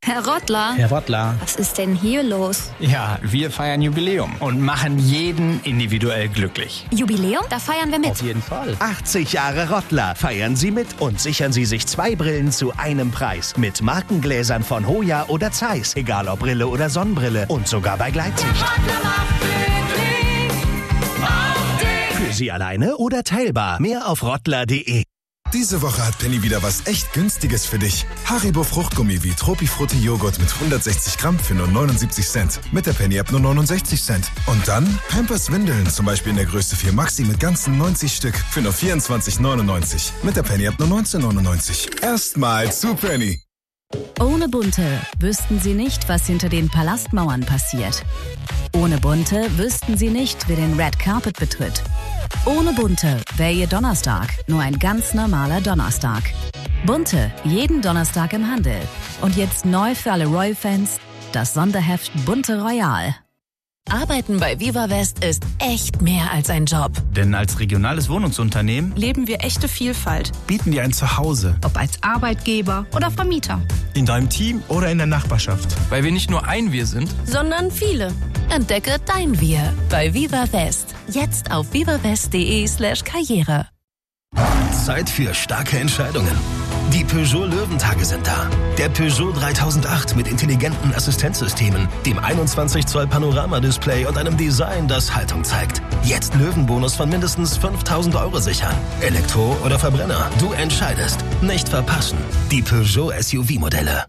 Herr Rottler. Herr Rottler. Was ist denn hier los? Ja, wir feiern Jubiläum und machen jeden individuell glücklich. Jubiläum? Da feiern wir mit. Auf jeden Fall. 80 Jahre Rottler. Feiern Sie mit und sichern Sie sich 2 Brillen zu einem Preis. Mit Markengläsern von Hoya oder Zeiss. Egal ob Brille oder Sonnenbrille. Und sogar bei Gleitsicht. Für Sie alleine oder teilbar. Mehr auf rottler.de. Diese Woche hat Penny wieder was echt Günstiges für dich. Haribo Fruchtgummi wie Tropifrutti Joghurt mit 160 Gramm für nur 79 Cent. Mit der Penny-App nur 69 Cent. Und dann Pampers Windeln, zum Beispiel in der Größe 4 Maxi mit ganzen 90 Stück für nur 24,99. Mit der Penny-App nur 19,99. Erstmal zu Penny. Ohne Bunte wüssten Sie nicht, was hinter den Palastmauern passiert. Ohne Bunte wüssten Sie nicht, wer den Red Carpet betritt. Ohne Bunte wäre Ihr Donnerstag nur ein ganz normaler Donnerstag. Bunte, jeden Donnerstag im Handel. Und jetzt neu für alle Royal-Fans, das Sonderheft Bunte Royal. Arbeiten bei Viva West ist echt mehr als ein Job. Denn als regionales Wohnungsunternehmen leben wir echte Vielfalt. bieten dir ein Zuhause. Ob als Arbeitgeber oder Vermieter. In deinem Team oder in der Nachbarschaft. Weil wir nicht nur ein Wir sind, Sondern viele. Entdecke dein Wir bei Viva West. Jetzt auf vivawest.de/Karriere. Zeit für starke Entscheidungen. Die Peugeot Löwentage sind da. Der Peugeot 3008 mit intelligenten Assistenzsystemen, dem 21 Zoll Panoramadisplay und einem Design, das Haltung zeigt. Jetzt Löwenbonus von mindestens 5.000 € sichern. Elektro oder Verbrenner, du entscheidest. Nicht verpassen. Die Peugeot SUV-Modelle.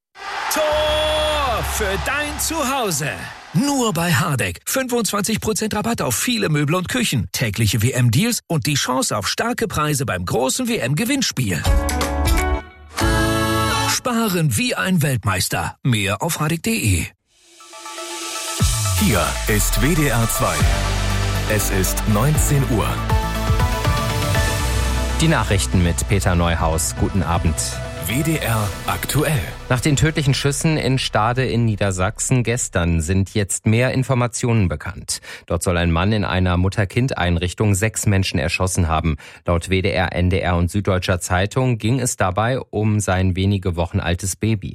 Tor für dein Zuhause. Nur bei Hardegg. 25% Rabatt auf viele Möbel und Küchen, tägliche WM-Deals und die Chance auf starke Preise beim großen WM-Gewinnspiel. Sparen wie ein Weltmeister. Mehr auf hardegg.de. Hier ist WDR 2. Es ist 19 Uhr. Die Nachrichten mit Peter Neuhaus. Guten Abend. WDR aktuell. Nach den tödlichen Schüssen in Stade in Niedersachsen gestern sind jetzt mehr Informationen bekannt. Dort soll ein Mann in einer Mutter-Kind-Einrichtung 6 Menschen erschossen haben. Laut WDR, NDR und Süddeutscher Zeitung ging es dabei um sein wenige Wochen altes Baby.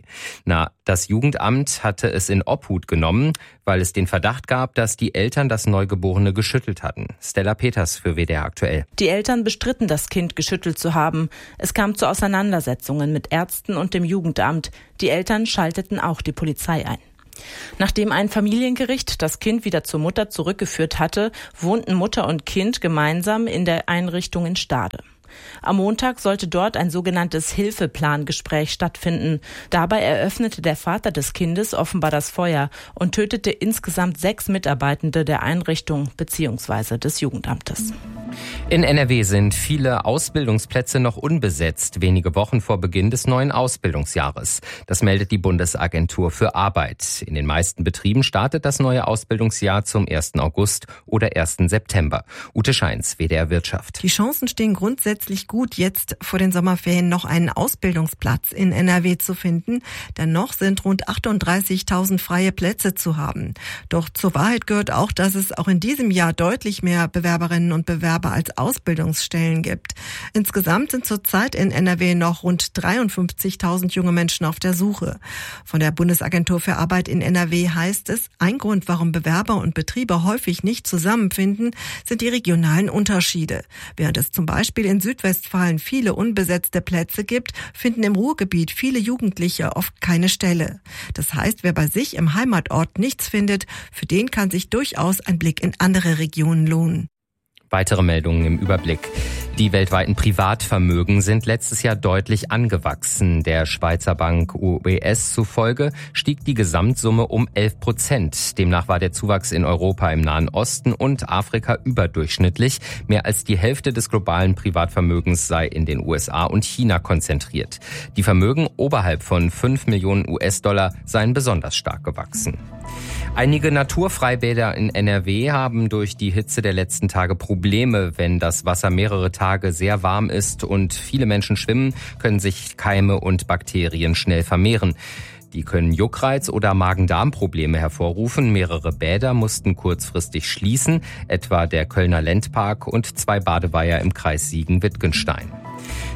Das Jugendamt hatte es in Obhut genommen, weil es den Verdacht gab, dass die Eltern das Neugeborene geschüttelt hatten. Stella Peters für WDR aktuell. Die Eltern bestritten, das Kind geschüttelt zu haben. Es kam zu Auseinandersetzungen mit Ärzten und dem Jugendamt. Die Eltern schalteten auch die Polizei ein. Nachdem ein Familiengericht das Kind wieder zur Mutter zurückgeführt hatte, wohnten Mutter und Kind gemeinsam in der Einrichtung in Stade. Am Montag sollte dort ein sogenanntes Hilfeplangespräch stattfinden. Dabei eröffnete der Vater des Kindes offenbar das Feuer und tötete insgesamt 6 Mitarbeitende der Einrichtung bzw. des Jugendamtes. In NRW sind viele Ausbildungsplätze noch unbesetzt, wenige Wochen vor Beginn des neuen Ausbildungsjahres. Das meldet die Bundesagentur für Arbeit. In den meisten Betrieben startet das neue Ausbildungsjahr zum 1. August oder 1. September. Ute Scheins, WDR Wirtschaft. Die Chancen stehen grundsätzlich gut, jetzt vor den Sommerferien noch einen Ausbildungsplatz in NRW zu finden. Dennoch sind rund 38.000 freie Plätze zu haben. Doch zur Wahrheit gehört auch, dass es auch in diesem Jahr deutlich mehr Bewerberinnen und Bewerber als Ausbildungsstellen gibt. Insgesamt sind zurzeit in NRW noch rund 53.000 junge Menschen auf der Suche. Von der Bundesagentur für Arbeit in NRW heißt es, ein Grund, warum Bewerber und Betriebe häufig nicht zusammenfinden, sind die regionalen Unterschiede. Während es zum Beispiel in Südwestfalen viele unbesetzte Plätze gibt, finden im Ruhrgebiet viele Jugendliche oft keine Stelle. Das heißt, wer bei sich im Heimatort nichts findet, für den kann sich durchaus ein Blick in andere Regionen lohnen. Weitere Meldungen im Überblick. Die weltweiten Privatvermögen sind letztes Jahr deutlich angewachsen. Der Schweizer Bank UBS zufolge stieg die Gesamtsumme um 11%. Demnach war der Zuwachs in Europa, im Nahen Osten und Afrika überdurchschnittlich. Mehr als die Hälfte des globalen Privatvermögens sei in den USA und China konzentriert. Die Vermögen oberhalb von 5 Millionen US-Dollar seien besonders stark gewachsen. Einige Naturfreibäder in NRW haben durch die Hitze der letzten Tage Probleme. Wenn das Wasser mehrere Tage sehr warm ist und viele Menschen schwimmen, können sich Keime und Bakterien schnell vermehren. Die können Juckreiz oder Magen-Darm-Probleme hervorrufen. Mehrere Bäder mussten kurzfristig schließen, etwa der Kölner Lendpark und 2 Badeweiher im Kreis Siegen-Wittgenstein.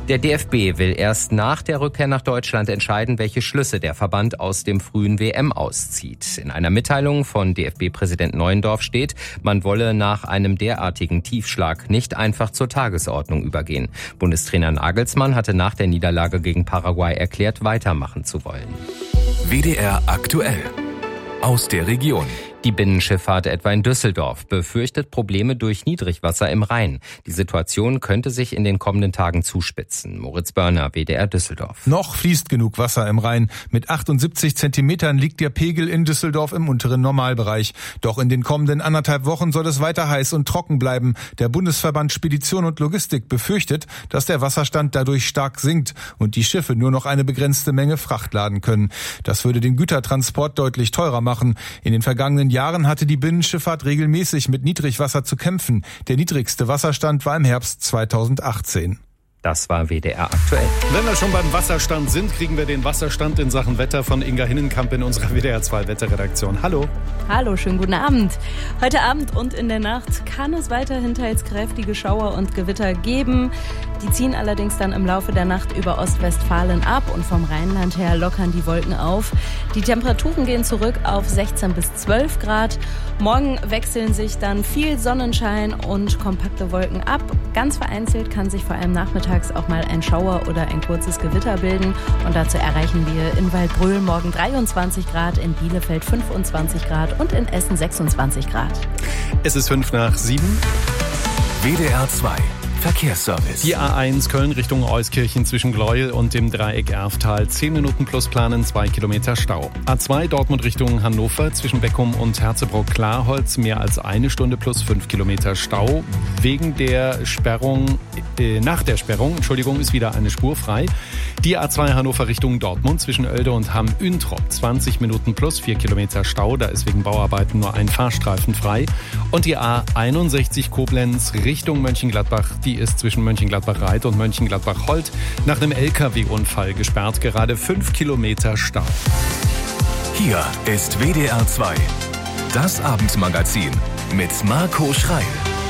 Der DFB will erst nach der Rückkehr nach Deutschland entscheiden, welche Schlüsse der Verband aus dem frühen WM auszieht. In einer Mitteilung von DFB-Präsident Neuendorf steht, man wolle nach einem derartigen Tiefschlag nicht einfach zur Tagesordnung übergehen. Bundestrainer Nagelsmann hatte nach der Niederlage gegen Paraguay erklärt, weitermachen zu wollen. WDR aktuell. Aus der Region. Die Binnenschifffahrt etwa in Düsseldorf befürchtet Probleme durch Niedrigwasser im Rhein. Die Situation könnte sich in den kommenden Tagen zuspitzen. Moritz Börner, WDR Düsseldorf. Noch fließt genug Wasser im Rhein. Mit 78 Zentimetern liegt der Pegel in Düsseldorf im unteren Normalbereich. Doch in den kommenden 1,5 Wochen soll es weiter heiß und trocken bleiben. Der Bundesverband Spedition und Logistik befürchtet, dass der Wasserstand dadurch stark sinkt und die Schiffe nur noch eine begrenzte Menge Fracht laden können. Das würde den Gütertransport deutlich teurer machen. In den vergangenen Jahren hatte die Binnenschifffahrt regelmäßig mit Niedrigwasser zu kämpfen. Der niedrigste Wasserstand war im Herbst 2018. Das war WDR aktuell. Wenn wir schon beim Wasserstand sind, kriegen wir den Wasserstand in Sachen Wetter von Inga Hinnenkamp in unserer WDR 2 Wetterredaktion. Hallo. Hallo, schönen guten Abend. Heute Abend und in der Nacht kann es weiterhin teils kräftige Schauer und Gewitter geben. Die ziehen allerdings dann im Laufe der Nacht über Ostwestfalen ab und vom Rheinland her lockern die Wolken auf. Die Temperaturen gehen zurück auf 16 bis 12 Grad. Morgen wechseln sich dann viel Sonnenschein und kompakte Wolken ab. Ganz vereinzelt kann sich vor allem nachmittags auch mal ein Schauer oder ein kurzes Gewitter bilden. Und dazu erreichen wir in Waldbröl morgen 23 Grad, in Bielefeld 25 Grad und in Essen 26 Grad. Es ist 5:05. WDR 2 Verkehrsservice. Die A1 Köln Richtung Euskirchen zwischen Gleuel und dem Dreieck Erftal. 10 Minuten plus planen, 2 Kilometer Stau. A2 Dortmund Richtung Hannover zwischen Beckum und Herzebrock-Klarholz mehr als 1 Stunde plus 5 Kilometer Stau. Wegen der Sperrung, nach der Sperrung, ist wieder eine Spur frei. Die A2 Hannover Richtung Dortmund zwischen Oelde und Hamm-Üntrop. 20 Minuten plus 4 Kilometer Stau. Da ist wegen Bauarbeiten nur ein Fahrstreifen frei. Und die A61 Koblenz Richtung Mönchengladbach, die ist zwischen Mönchengladbach-Reit und Mönchengladbach-Holt nach einem LKW-Unfall gesperrt. Gerade 5 Kilometer Stau. Hier ist WDR 2. Das Abendmagazin mit Marco Schreil.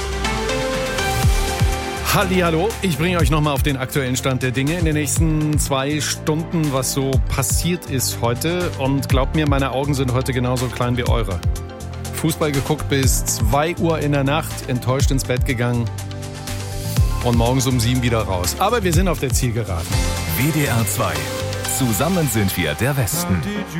Hallihallo, ich bringe euch nochmal auf den aktuellen Stand der Dinge in den nächsten 2 Stunden, was so passiert ist heute. Und glaubt mir, meine Augen sind heute genauso klein wie eure. Fußball geguckt bis 2 Uhr in der Nacht, enttäuscht ins Bett gegangen und morgens um 7 wieder raus. Aber wir sind auf der Zielgeraden. WDR 2. Zusammen sind wir der Westen.